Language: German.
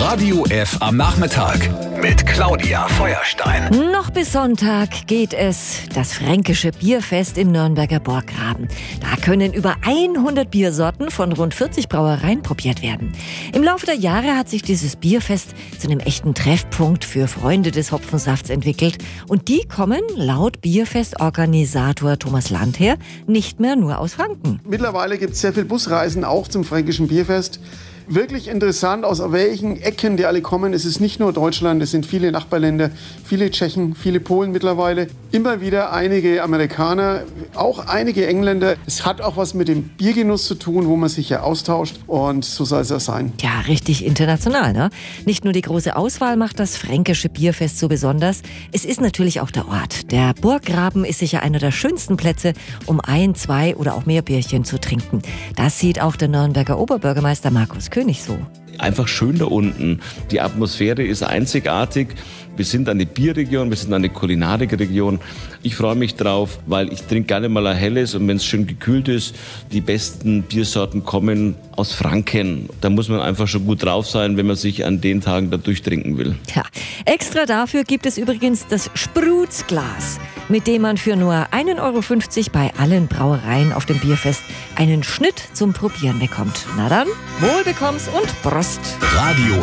Radio F am Nachmittag mit Claudia Feuerstein. Noch bis Sonntag geht es, das fränkische Bierfest im Nürnberger Burggraben. Da können über 100 Biersorten von rund 40 Brauereien probiert werden. Im Laufe der Jahre hat sich dieses Bierfest zu einem echten Treffpunkt für Freunde des Hopfensafts entwickelt. Und die kommen laut Bierfestorganisator Thomas Landherr nicht mehr nur aus Franken. Mittlerweile gibt es sehr viele Busreisen auch zum fränkischen Bierfest. Wirklich interessant, aus welchen Ecken die alle kommen. Es ist nicht nur Deutschland, es sind viele Nachbarländer, viele Tschechen, viele Polen mittlerweile. Immer wieder einige Amerikaner, auch einige Engländer. Es hat auch was mit dem Biergenuss zu tun, wo man sich ja austauscht. Und so soll es auch sein. Ja, richtig international, ne? Nicht nur die große Auswahl macht das fränkische Bierfest so besonders. Es ist natürlich auch der Ort. Der Burggraben ist sicher einer der schönsten Plätze, um 1, 2 oder auch mehr Bierchen zu trinken. Das sieht auch der Nürnberger Oberbürgermeister Markus König so. Einfach schön da unten. Die Atmosphäre ist einzigartig. Wir sind eine Bierregion, wir sind eine Kulinarikregion. Ich freue mich drauf, weil ich trinke gerne mal ein helles und wenn es schön gekühlt ist, die besten Biersorten kommen aus Franken. Da muss man einfach schon gut drauf sein, wenn man sich an den Tagen da durchtrinken will. Ja, extra dafür gibt es übrigens das Sprutzglas, mit dem man für nur 1,50 € bei allen Brauereien auf dem Bierfest einen Schnitt zum Probieren bekommt. Na dann, Wohlbekomm's und Prost! Radio